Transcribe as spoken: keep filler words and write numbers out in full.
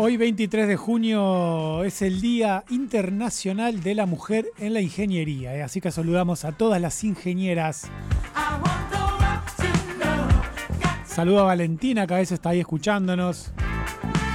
Hoy veintitrés de junio es el Día Internacional de la Mujer en la Ingeniería, ¿eh? Así que saludamos a todas las ingenieras. Saludo a Valentina, que a veces está ahí escuchándonos.